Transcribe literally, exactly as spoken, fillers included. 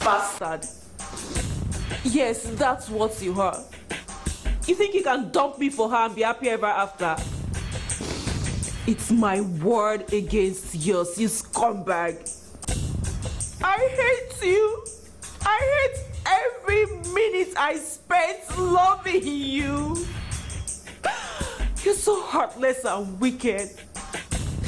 bastard. Yes, that's what you are. You think you can dump me for her and be happy ever after? It's my word against yours, you scumbag. I hate you. I hate every minute I spent loving you. You're so heartless and wicked.